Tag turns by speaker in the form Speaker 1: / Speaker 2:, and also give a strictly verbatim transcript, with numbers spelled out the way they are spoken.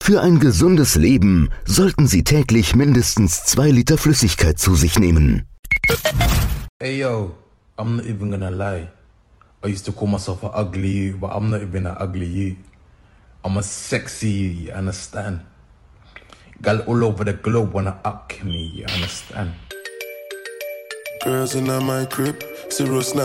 Speaker 1: Für ein gesundes Leben sollten Sie täglich mindestens zwei Liter Flüssigkeit zu sich nehmen.
Speaker 2: Hey yo, I'm not even gonna lie. I used to call myself an ugly you, but I'm not even an ugly you. I'm a sexy you, you understand? Gal all over the globe wanna up me, you understand?
Speaker 3: Girls in my crib, zero snap.